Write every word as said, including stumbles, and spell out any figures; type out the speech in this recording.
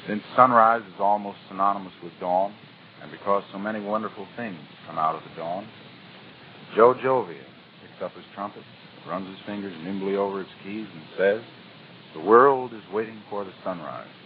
Since sunrise is almost synonymous with dawn, and because so many wonderful things come out of the dawn, Joe Jovian picks up his trumpet, runs his fingers nimbly over its keys, and says, "The world is waiting for the sunrise."